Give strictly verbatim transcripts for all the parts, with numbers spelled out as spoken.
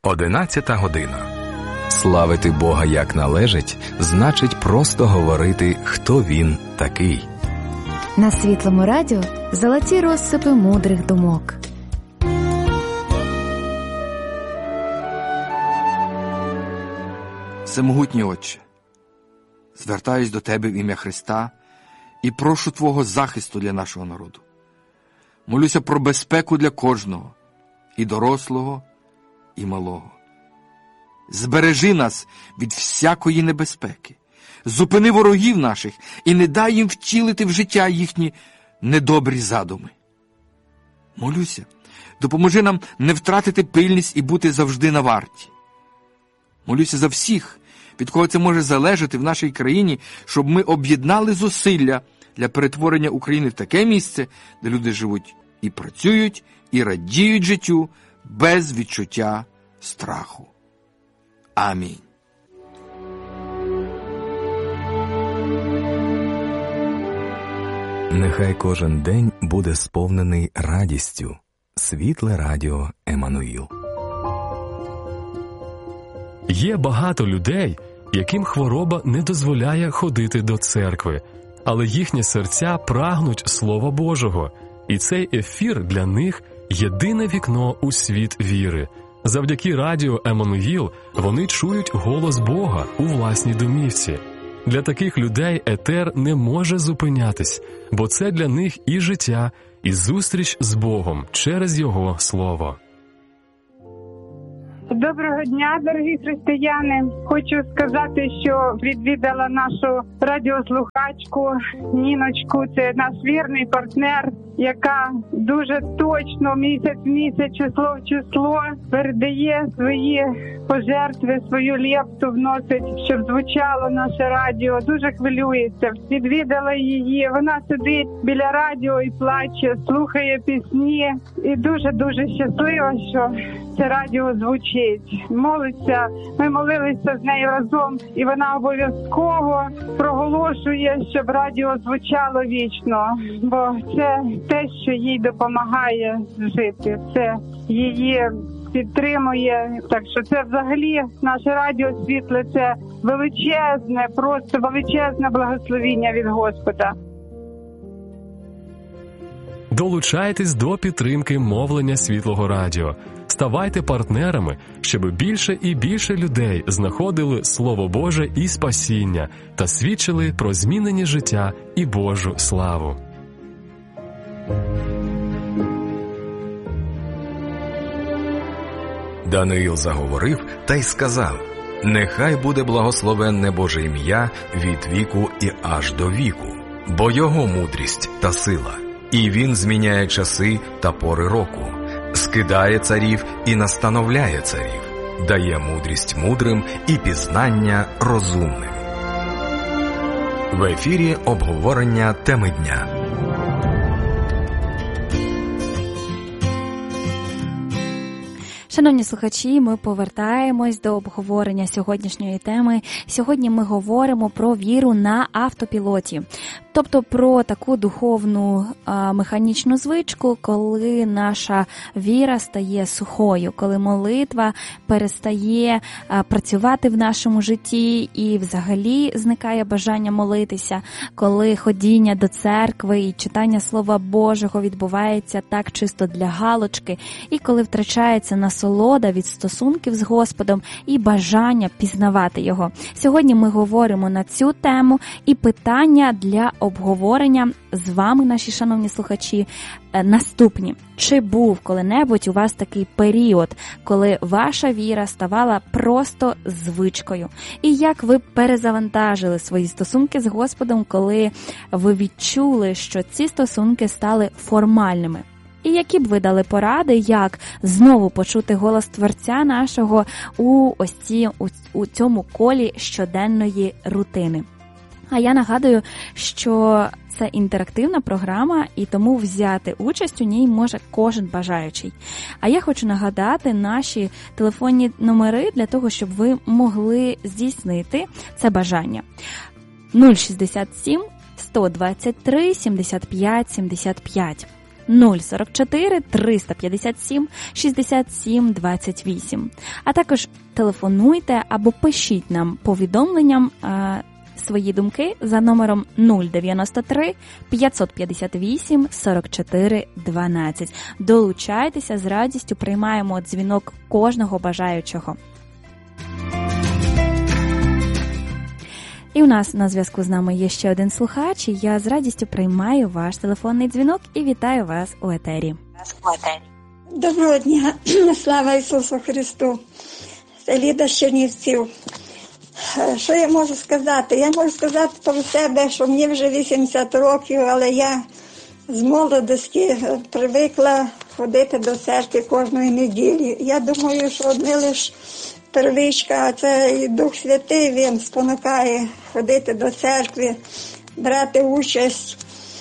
Одинадцята година. Славити Бога як належить, значить просто говорити, хто Він такий. На Світлому радіо золоті розсипи мудрих думок. Всемогутній Отче, звертаюсь до Тебе в ім'я Христа і прошу Твого захисту для нашого народу. Молюся про безпеку для кожного, і дорослого, і малого. Збережи нас від всякої небезпеки, зупини ворогів наших і не дай їм втілити в життя їхні недобрі задуми. Молюся, допоможи нам не втратити пильність і бути завжди на варті. Молюся за всіх, від кого це може залежати в нашій країні, щоб ми об'єднали зусилля для перетворення України в таке місце, де люди живуть і працюють, і радіють життю без відчуття страху. Амінь. Нехай кожен день буде сповнений радістю. Світле радіо Еммануїл. Є багато людей, яким хвороба не дозволяє ходити до церкви, але їхні серця прагнуть Слова Божого, і цей ефір для них – єдине вікно у світ віри. Завдяки радіо Еммануїл вони чують голос Бога у власній домівці. Для таких людей етер не може зупинятись, бо це для них і життя, і зустріч з Богом через Його Слово. Доброго дня, дорогі християни! Хочу сказати, що відвідала нашу радіослухачку Ніночку. Це наш вірний партнер, яка дуже точно місяць в місяць, число в число передає свої пожертви, свою лепту вносить, щоб звучало наше радіо. Дуже хвилюється. Відвідала її. Вона сидить біля радіо і плаче, слухає пісні. І дуже-дуже щаслива, що це радіо звучить. Молиться. Ми молилися з нею разом, і вона обов'язково проголошує, щоб радіо звучало вічно. Бо це те, що їй допомагає жити. Це її підтримує. Так що це взагалі наше радіо світле, це величезне, просто величезне благословіння від Господа. Долучайтесь до підтримки мовлення Світлого радіо. Ставайте партнерами, щоб більше і більше людей знаходили Слово Боже і спасіння та свідчили про змінені життя і Божу славу. Даниїл заговорив та й сказав: «Нехай буде благословенне Боже ім'я від віку і аж до віку, бо Його мудрість та сила, і Він зміняє часи та пори року, скидає царів і настановляє царів, дає мудрість мудрим і пізнання розумним». В ефірі обговорення теми дня. Шановні слухачі, ми повертаємось до обговорення сьогоднішньої теми. Сьогодні ми говоримо про віру на автопілоті. Тобто про таку духовну а, механічну звичку, коли наша віра стає сухою, коли молитва перестає а, працювати в нашому житті і взагалі зникає бажання молитися, коли ходіння до церкви і читання Слова Божого відбувається так чисто для галочки, і коли втрачається насолода від стосунків з Господом і бажання пізнавати Його. Сьогодні ми говоримо на цю тему, і питання для обговорення з вами, наші шановні слухачі, наступні. Чи був коли-небудь у вас такий період, коли ваша віра ставала просто звичкою? І як ви перезавантажили свої стосунки з Господом, коли ви відчули, що ці стосунки стали формальними? І які б ви дали поради, як знову почути голос Творця нашого у ось ці, у, у цьому колі щоденної рутини? А я нагадую, що це інтерактивна програма, і тому взяти участь у ній може кожен бажаючий. А я хочу нагадати наші телефонні номери для того, щоб ви могли здійснити це бажання. нуль шістдесят сім сто двадцять три сімдесят п'ять сімдесят п'ять. нуль сорок чотири триста п'ятдесят сім шістдесят сім двадцять вісім. А також телефонуйте або пишіть нам повідомленням а, свої думки за номером нуль дев'яносто три п'ятсот п'ятдесят вісім сорок чотири дванадцять. Долучайтеся, з радістю приймаємо дзвінок кожного бажаючого. І у нас на зв'язку з нами є ще один слухач, і я з радістю приймаю ваш телефонний дзвінок і вітаю вас у етері. Доброго дня, слава Ісусу Христу. Це Ліда з Чернівців. Що я можу сказати? Я можу сказати про себе, що мені вже вісімдесят років, але я з молодості привикла ходити до церкви кожної неділі. Я думаю, що одне лише первичка, а це і Дух Святий, він спонукає ходити до церкви, брати участь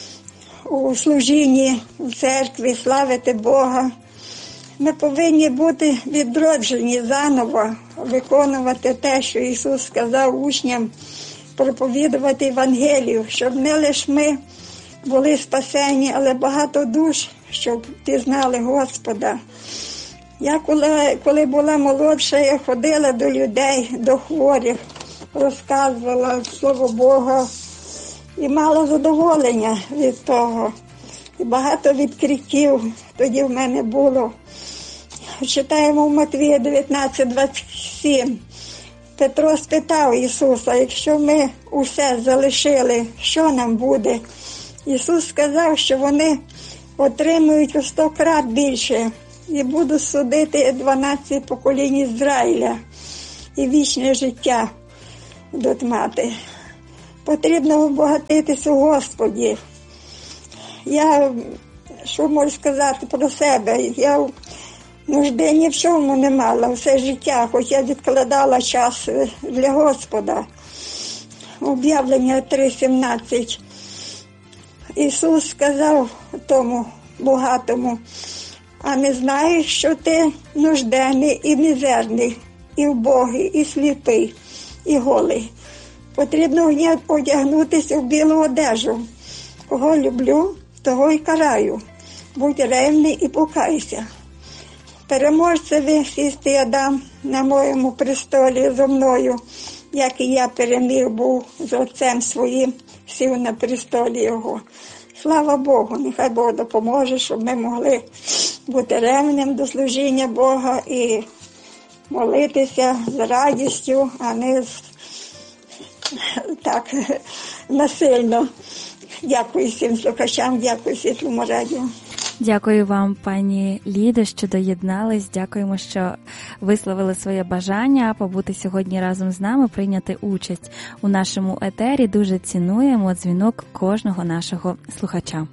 у служінні в церкві, славити Бога. Ми повинні бути відроджені заново, виконувати те, що Ісус сказав учням, проповідувати Євангелію, щоб не лише ми були спасені, але багато душ, щоб пізнали Господа. Я коли, коли була молодша, я ходила до людей, до хворих, розказувала Слово Бога і мала задоволення від того. І багато відкриттів тоді в мене було. Читаємо в Матвія дев'ятнадцять двадцять сім. Петро спитав Ісуса, якщо ми усе залишили, що нам буде? Ісус сказав, що вони отримують у сто крат більше і будуть судити дванадцять поколінь Ізраїля і вічне життя будуть мати. Потрібно обогатитись у Господі. Я, що можу сказати про себе, я нужди ні в чому не мала все життя, хоч я відкладала час для Господа. Об'явлення три сімнадцять. Ісус сказав тому багатому, а не знаєш, що ти нужденний і мізерний, і вбогий, і сліпий, і голий. Потрібно одягнутися в білу одежу. Кого люблю, того й караю. Будь ревний і покайся. Переможцеві сісти я дам на моєму престолі зо мною, як і я переміг був з Отцем своїм, сів на престолі Його. Слава Богу, нехай Бог допоможе, щоб ми могли бути ревним до служіння Бога і молитися з радістю, а не з... так насильно. Дякую всім слухачам, дякую Світлому радіо. Дякую вам, пані Лідо, що доєднались. Дякуємо, що висловили своє бажання побути сьогодні разом з нами, прийняти участь у нашому етері. Дуже цінуємо дзвінок кожного нашого слухача.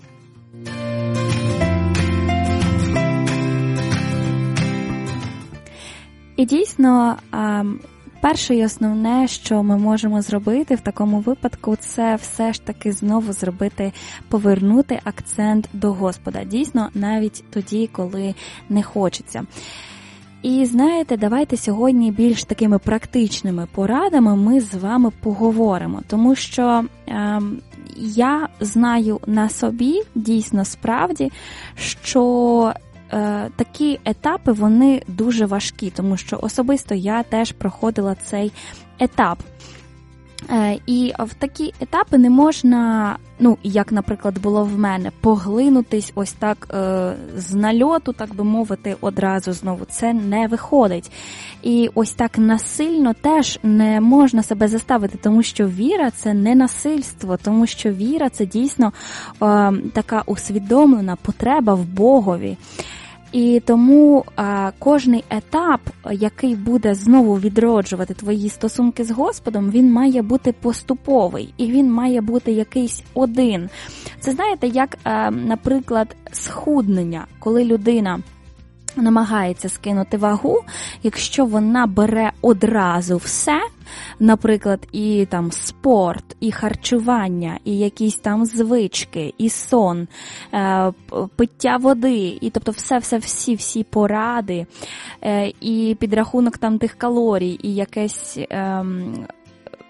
І дійсно, перше і основне, що ми можемо зробити в такому випадку, це все ж таки знову зробити, повернути акцент до Господа. Дійсно, навіть тоді, коли не хочеться. І знаєте, давайте сьогодні більш такими практичними порадами ми з вами поговоримо. Тому що е, я знаю на собі, дійсно справді, що такі етапи, вони дуже важкі, тому що особисто я теж проходила цей етап. І в такі етапи не можна, ну, як, наприклад, було в мене, поглинутись ось так з нальоту, так би мовити, одразу знову. Це не виходить. І ось так насильно теж не можна себе заставити, тому що віра – це не насильство, тому що віра – це дійсно така усвідомлена потреба в Богові. І тому а, кожний етап, який буде знову відроджувати твої стосунки з Господом, він має бути поступовий, і він має бути якийсь один. Це, знаєте, як, а, наприклад, схуднення, коли людина намагається скинути вагу, якщо вона бере одразу все, наприклад, і там спорт, і харчування, і якісь там звички, і сон, е, пиття води, і тобто все-все-всі-всі поради, е, і підрахунок там тих калорій, і якесь... Е,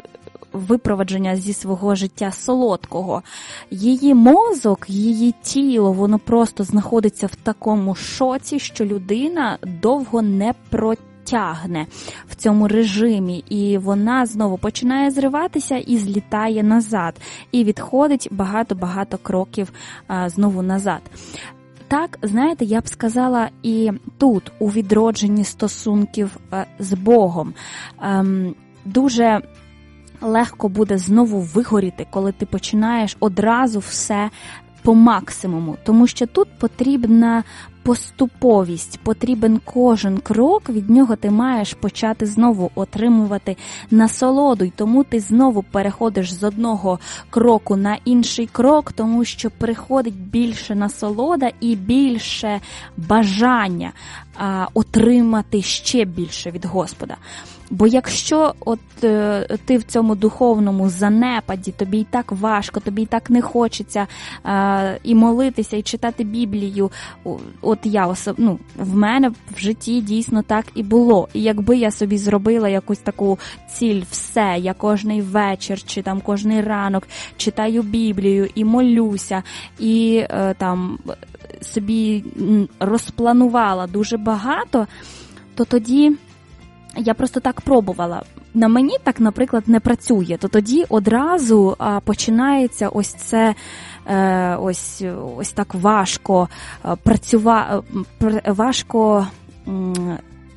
випровадження зі свого життя солодкого. Її мозок, її тіло, воно просто знаходиться в такому шоці, що людина довго не протягне в цьому режимі, і вона знову починає зриватися і злітає назад, і відходить багато-багато кроків а, знову назад. Так, знаєте, я б сказала і тут, у відродженні стосунків а, з Богом. А, дуже легко буде знову вигоріти, коли ти починаєш одразу все по максимуму, тому що тут потрібна поступовість, потрібен кожен крок, від нього ти маєш почати знову отримувати насолоду, і тому ти знову переходиш з одного кроку на інший крок, тому що приходить більше насолода і більше бажання а, отримати ще більше від Господа. Бо якщо от е, ти в цьому духовному занепаді, тобі і так важко, тобі і так не хочеться е, і молитися, і читати Біблію, от я особ... ну, в мене в житті дійсно так і було. І якби я собі зробила якусь таку ціль, все, я кожний вечір чи там кожний ранок читаю Біблію і молюся, і е, там собі розпланувала дуже багато, то тоді я просто так пробувала. На мені так, наприклад, не працює. То тоді одразу а, починається ось це, е, ось, ось так важко працювати, важко м,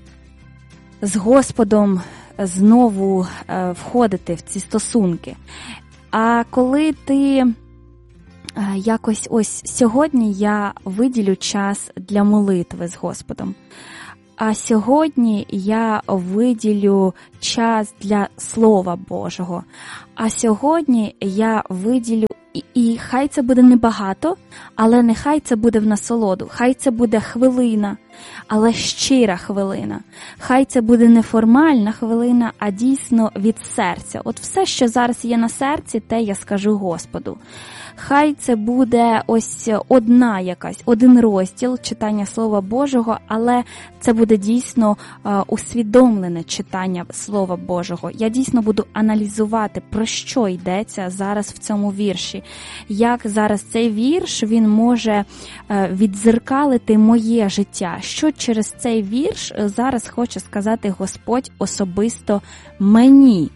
з Господом знову е, входити в ці стосунки. А коли ти е, якось ось сьогодні я виділю час для молитви з Господом, а сьогодні я виділю час для Слова Божого. А сьогодні я виділю, і, і хай це буде небагато, але нехай це буде в насолоду. Хай це буде хвилина, але щира хвилина. Хай це буде не формальна хвилина, а дійсно від серця. От все, що зараз є на серці, те я скажу Господу. Хай це буде ось одна якась, один розділ читання Слова Божого, але це буде дійсно е, усвідомлене читання Слова Божого. Я дійсно буду аналізувати, про що йдеться зараз в цьому вірші. Як зараз цей вірш, він може е, віддзеркалити моє життя. Що через цей вірш зараз хоче сказати Господь особисто мені.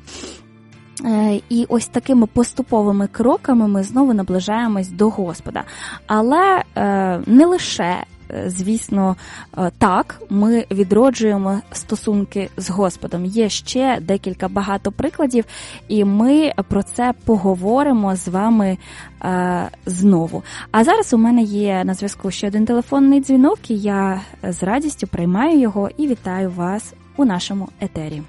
І ось такими поступовими кроками ми знову наближаємось до Господа. Але не лише, звісно, так ми відроджуємо стосунки з Господом. Є ще декілька багато прикладів, і ми про це поговоримо з вами знову. А зараз у мене є на зв'язку ще один телефонний дзвінок, і я з радістю приймаю його і вітаю вас у нашому етері.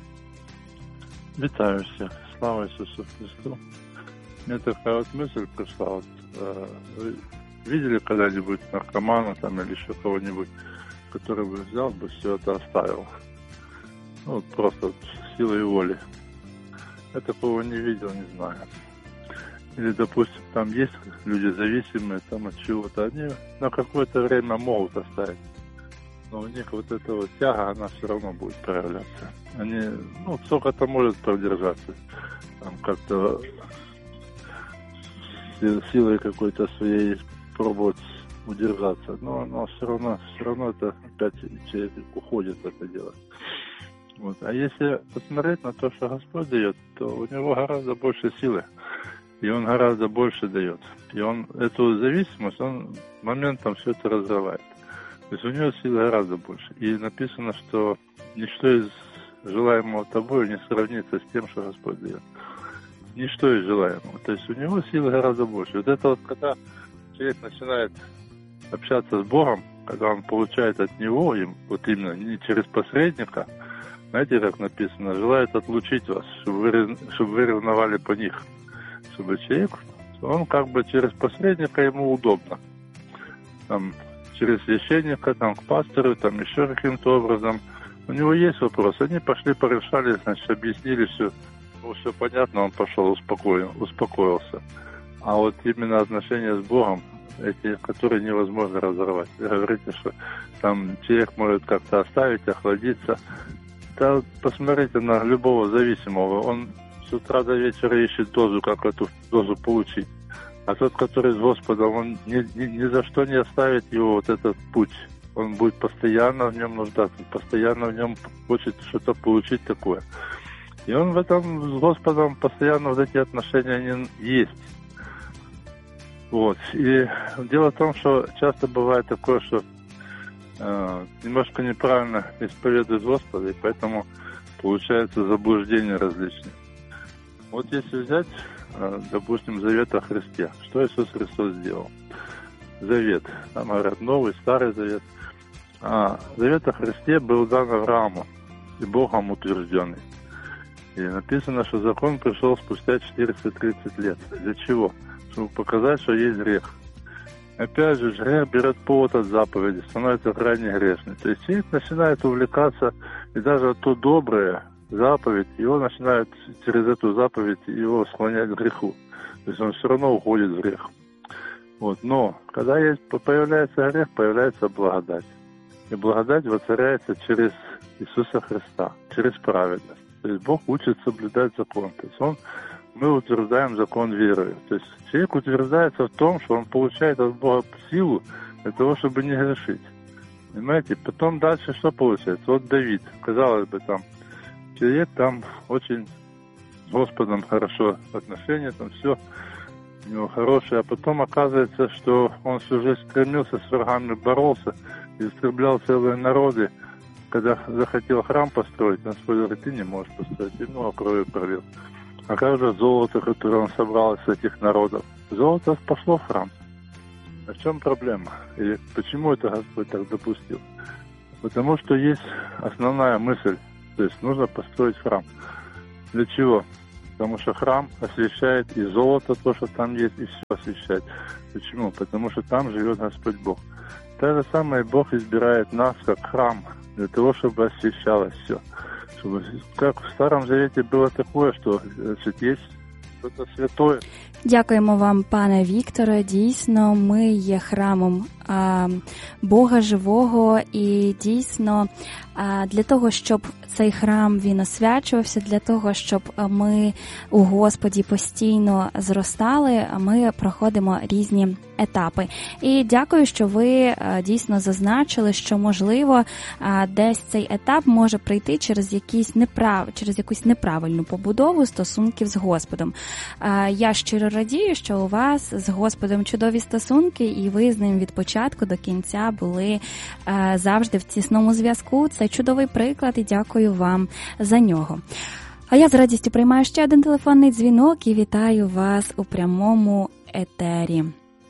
Вітаю всіх. Слава Иисусу Христу. Мне такая вот мысль пришла. Вот, э, вы видели когда-нибудь наркомана там или еще кого-нибудь, который бы взял бы все это оставил? Ну, вот просто вот, силой воли. Я такого не видел, не знаю. Или, допустим, там есть люди зависимые там от чего-то. Они на какое-то время могут оставить. Но у них вот эта вот тяга, она все равно будет проявляться. Они, ну, сколько-то может продержаться. Там как-то силой какой-то своей пробовать удержаться. Но, но все равно, все равно это опять человек уходит в это дело. Вот. А если посмотреть на то, что Господь дает, то у него гораздо больше силы. И он гораздо больше дает. И он эту зависимость, он моментом все это разрывает. То есть у него силы гораздо больше. И написано, что ничто из желаемого тобой не сравнится с тем, что Господь дает. Ничто из желаемого. То есть у него силы гораздо больше. Вот это вот, когда человек начинает общаться с Богом, когда он получает от Него, им, вот именно не через посредника, знаете, как написано, желает отлучить вас, чтобы вы, чтобы вы ревновали по них. Чтобы человек, он как бы через посредника ему удобно. Там, через священника, там, к пастору, там, еще каким-то образом. У него есть вопрос. Они пошли, порешали, значит, объяснили все. Ну, все понятно, он пошел, успокоил, успокоился. А вот именно отношения с Богом, эти, которые невозможно разорвать. Вы говорите, что там человек может как-то оставить, охладиться. Да, посмотрите на любого зависимого. Он с утра до вечера ищет дозу, как эту дозу получить. А тот, который с Господом, он ни, ни, ни за что не оставит его вот этот путь. Он будет постоянно в нем нуждаться, постоянно в нем хочет что-то получить такое. И он в этом с Господом постоянно вот эти отношения они есть. Вот. И дело в том, что часто бывает такое, что э, немножко неправильно исповедует Господа, и поэтому получается заблуждения различные. Вот если взять, э, допустим, завет о Христе, что Иисус Христос сделал? Завет, там говорят Новый, Старый Завет. А завет о Христе был дан Аврааму и Богом утвержденный. И написано, что закон пришел спустя четыреста тридцать лет. Для чего? Чтобы показать, что есть грех. Опять же, грех берет повод от заповеди, становится крайне грешным. То есть человек начинает увлекаться, и даже то доброе, заповедь, его начинает через эту заповедь его склонять к греху. То есть он все равно уходит в грех. Вот. Но когда есть, появляется грех, появляется благодать. И благодать воцаряется через Иисуса Христа, через праведность. То есть Бог учит соблюдать закон. То есть он, мы утверждаем закон верой. То есть человек утверждается в том, что он получает от Бога силу для того, чтобы не грешить. Понимаете? Потом дальше что получается? Вот Давид, казалось бы, там человек там очень с Господом хорошо отношения, там все у него хорошее. А потом оказывается, что он всю жизнь стремился, с врагами боролся, истреблял целые народы. Когда захотел храм построить, Господь говорит, ты не можешь построить, и много крови пролил. А как же золото, которое он собрал из этих народов? Золото пошло в храм. А в чем проблема? И почему это Господь так допустил? Потому что есть основная мысль, то есть нужно построить храм. Для чего? Потому что храм освещает и золото, то, что там есть, и все освещает. Почему? Потому что там живет Господь Бог. То же самое Бог избирает нас как храм, для того, чтобы освещалось все. Чтобы, как в Старом Завете было такое, що є щось святое. Дякуємо вам, пане Вікторе. Дійсно, ми є храмом а, Бога живого, і дійсно а, для того, щоб цей храм він освячувався, для того, щоб ми у Господі постійно зростали, ми проходимо різні етапи. І дякую, що ви дійсно зазначили, що, можливо, десь цей етап може прийти через якісь неправ... через якусь неправильну побудову стосунків з Господом. Я щиро радію, що у вас з Господом чудові стосунки, і ви з ним від початку до кінця були завжди в тісному зв'язку. Це чудовий приклад, і дякую вам за нього. А я з радістю приймаю ще один телефонний дзвінок і вітаю вас у прямому етері.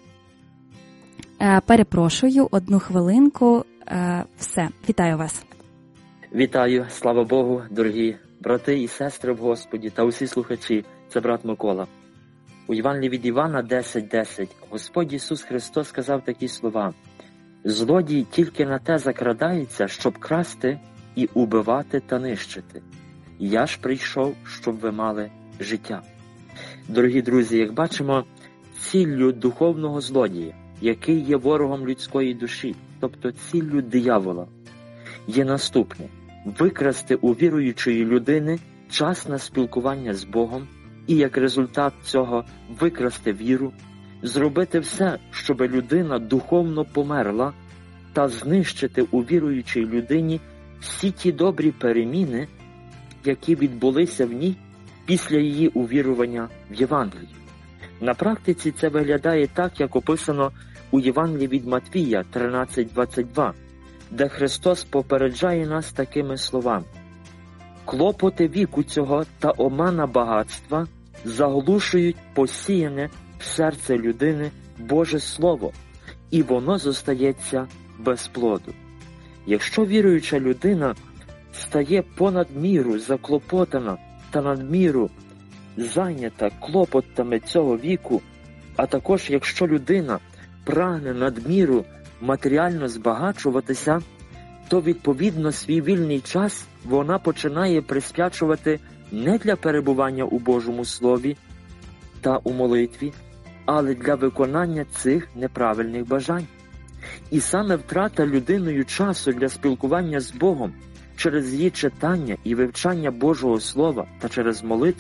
Перепрошую, одну хвилинку. Все, вітаю вас. Вітаю, слава Богу, дорогі брати і сестри в Господі та усі слухачі. Це брат Микола. У Євангелії від Івана десять десять Господь Ісус Христос сказав такі слова: «Злодій тільки на те закрадається, щоб красти і убивати та нищити. Я ж прийшов, щоб ви мали життя». Дорогі друзі, як бачимо, ціллю духовного злодія, який є ворогом людської душі, тобто ціллю диявола, є наступне: викрасти у віруючої людини час на спілкування з Богом і як результат цього викрасти віру, зробити все, щоб людина духовно померла, та знищити у віруючій людині всі ті добрі переміни, які відбулися в ній після її увірування в Євангелії. На практиці це виглядає так, як описано у Євангелії від Матвія тринадцять двадцять два, де Христос попереджає нас такими словами: «Клопоти віку цього та омана багатства заглушують посіяне в серце людини Боже Слово, і воно зостається без плоду». Якщо віруюча людина стає понад міру заклопотана та надміру зайнята клопотами цього віку, а також якщо людина прагне надміру матеріально збагачуватися, то відповідно свій вільний час вона починає присвячувати не для перебування у Божому Слові та у молитві, але для виконання цих неправильних бажань. І саме втрата людиною часу для спілкування з Богом через її читання і вивчання Божого Слова та через молитву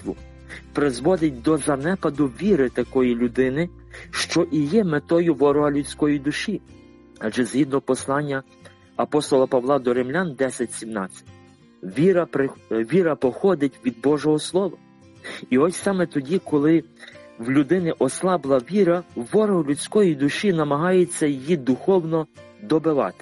призводить до занепаду віри такої людини, що і є метою ворога людської душі. Адже згідно послання апостола Павла до Римлян десять сімнадцять, віра, віра походить від Божого Слова. І ось саме тоді, коли в людини ослабла віра, ворог людської душі намагається її духовно добивати.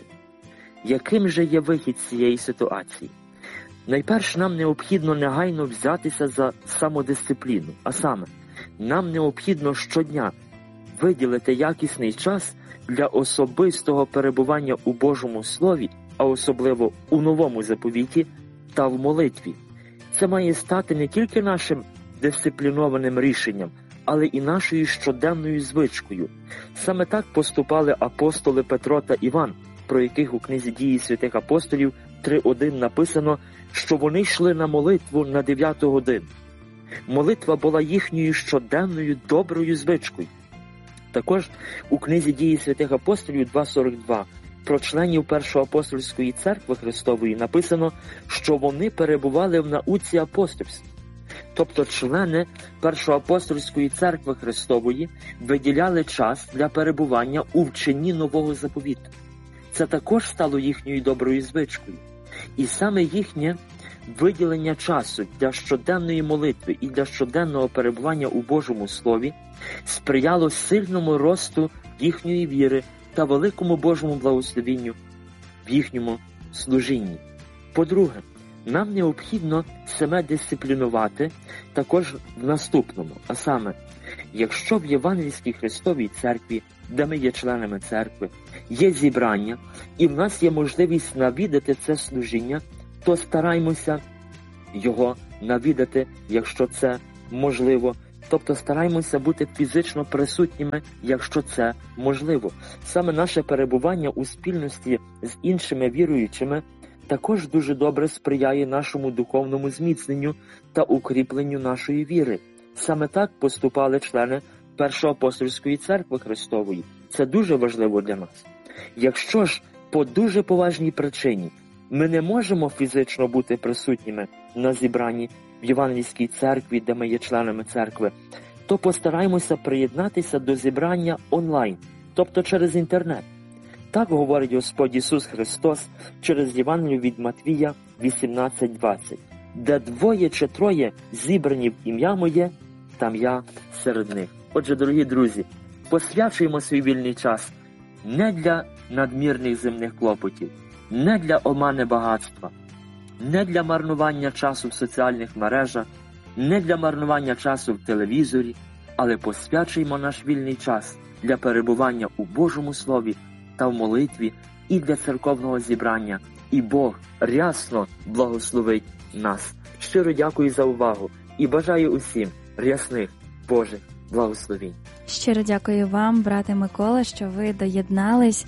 Яким же є вихід з цієї ситуації? Найперше, нам необхідно негайно взятися за самодисципліну, а саме, нам необхідно щодня виділити якісний час для особистого перебування у Божому Слові, а особливо у Новому Заповіті та в молитві. Це має стати не тільки нашим дисциплінованим рішенням, але і нашою щоденною звичкою. Саме так поступали апостоли Петро та Іван, про яких у книзі «Дії святих апостолів» три один написано, що вони йшли на молитву на дев'яту годину. Молитва була їхньою щоденною доброю звичкою. Також у книзі «Дії святих апостолів» два сорок два про членів Першої апостольської церкви Христової написано, що вони перебували в науці апостольства. Тобто члени Першої апостольської церкви Христової виділяли час для перебування у вченні Нового Заповіту. Це також стало їхньою доброю звичкою. І саме їхнє виділення часу для щоденної молитви і для щоденного перебування у Божому Слові сприяло сильному росту їхньої віри та великому Божому благословенню в їхньому служінні. По-друге, нам необхідно себе дисциплінувати також в наступному, а саме, якщо в Євангельській Христовій церкві, де ми є членами церкви, є зібрання, і в нас є можливість навідати це служіння, то стараймося його навідати, якщо це можливо. Тобто стараймося бути фізично присутніми, якщо це можливо. Саме наше перебування у спільності з іншими віруючими також дуже добре сприяє нашому духовному зміцненню та укріпленню нашої віри. Саме так поступали члени Першої апостольської церкви Христової. Це дуже важливо для нас. Якщо ж по дуже поважній причині ми не можемо фізично бути присутніми на зібранні в Євангельській церкві, де ми є членами церкви, то постараємося приєднатися до зібрання онлайн, тобто через інтернет. Так говорить Господь Ісус Христос через Євангелію від Матвія вісімнадцять двадцять. Де двоє чи троє зібрані в ім'я моє, там я серед них. Отже, дорогі друзі, посвячуємо свій вільний час не для надмірних земних клопотів, не для омани багатства, не для марнування часу в соціальних мережах, не для марнування часу в телевізорі, але посвячуємо наш вільний час для перебування у Божому Слові та в молитві і для церковного зібрання. І Бог рясно благословить нас. Щиро дякую за увагу і бажаю усім рясних Божих благословінь. Щиро дякую вам, брате Микола, що ви доєднались.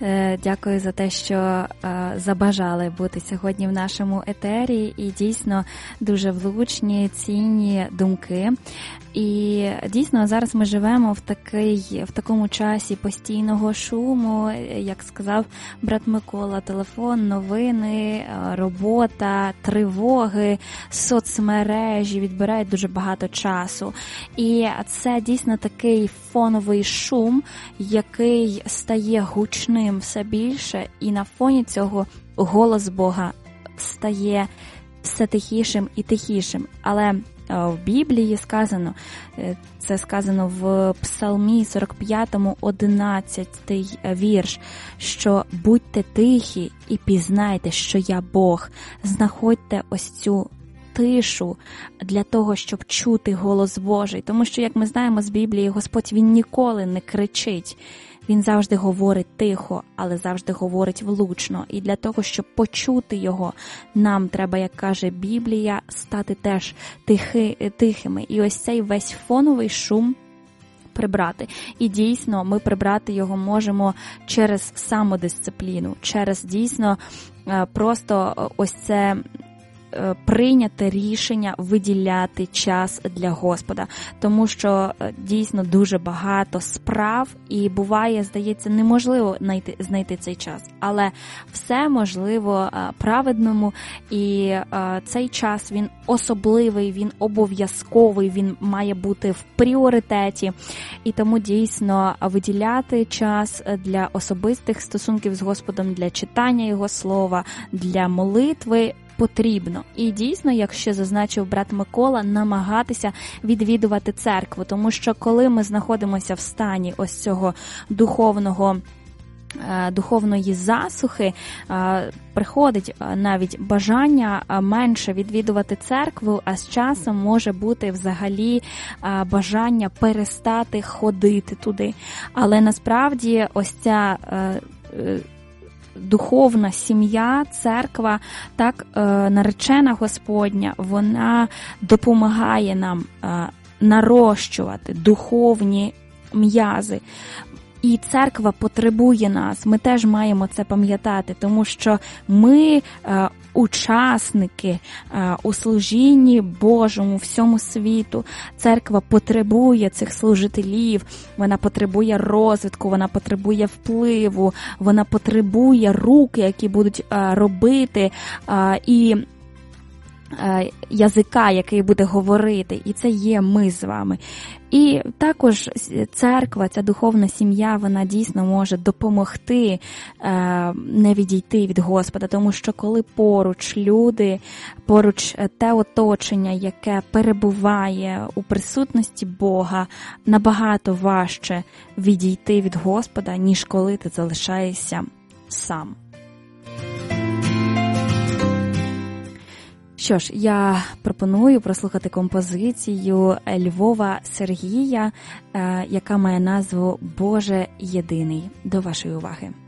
Дякую за те, що забажали бути сьогодні в нашому етері. І дійсно дуже влучні, цінні думки. І дійсно зараз ми живемо в такий, в такому часі постійного шуму, як сказав брат Микола, телефон, новини, робота, тривоги, соцмережі відбирають дуже багато часу. І це дійсно такий фоновий шум, який стає гучним все більше, і на фоні цього голос Бога стає все тихішим і тихішим. Але в Біблії сказано, це сказано в Псалмі сорок п'ятому, одинадцятий вірш, що будьте тихі і пізнайте, що я Бог. Знаходьте ось цю тишу для того, щоб чути голос Божий. Тому що, як ми знаємо з Біблії, Господь, Він ніколи не кричить. Він завжди говорить тихо, але завжди говорить влучно. І для того, щоб почути Його, нам треба, як каже Біблія, стати теж тихи, тихими. І ось цей весь фоновий шум прибрати. І дійсно ми прибрати його можемо через самодисципліну, через дійсно просто ось це прийняти рішення виділяти час для Господа, тому що дійсно дуже багато справ і буває, здається, неможливо знайти, знайти цей час, але все можливо праведному, і цей час він особливий, він обов'язковий, він має бути в пріоритеті, і тому дійсно виділяти час для особистих стосунків з Господом, для читання Його слова, для молитви потрібно. І дійсно, як ще зазначив брат Микола, намагатися відвідувати церкву, тому що коли ми знаходимося в стані ось цього духовного духовної засухи, приходить навіть бажання менше відвідувати церкву, а з часом може бути взагалі бажання перестати ходити туди. Але насправді ось ця духовна сім'я, церква, так наречена Господня, вона допомагає нам нарощувати духовні м'язи. І церква потребує нас, ми теж маємо це пам'ятати, тому що ми е, учасники е, у служінні Божому всьому світу. Церква потребує цих служителів, вона потребує розвитку, вона потребує впливу, вона потребує рук, які будуть е, робити, е, і язика, який буде говорити, і це є ми з вами. І також церква, ця духовна сім'я, вона дійсно може допомогти е, не відійти від Господа, тому що коли поруч люди, поруч те оточення, яке перебуває у присутності Бога, набагато важче відійти від Господа, ніж коли ти залишаєшся сам. Що ж, я пропоную прослухати композицію Львова Сергія, яка має назву «Боже єдиний». До вашої уваги.